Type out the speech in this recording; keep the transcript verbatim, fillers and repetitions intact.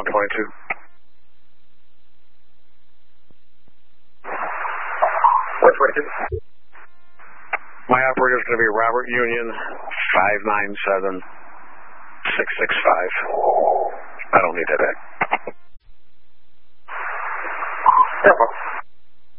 one twenty-two. one twenty-two. My operator is going to be Robert Union, five nine seven six six five. I don't need that back.